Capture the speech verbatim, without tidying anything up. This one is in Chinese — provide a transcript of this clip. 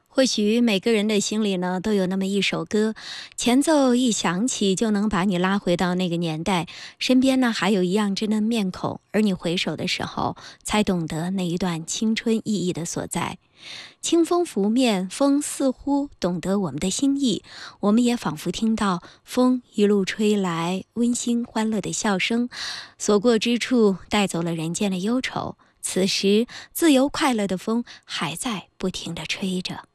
或许每个人的心里呢，都有那么一首歌，前奏一响起，就能把你拉回到那个年代，身边呢还有一样稚嫩面孔，而你回首的时候，才懂得那一段青春意义的所在。清风拂面，风似乎懂得我们的心意，我们也仿佛听到风一路吹来，温馨欢乐的笑声，所过之处带走了人间的忧愁。此时，自由快乐的风还在不停地吹着。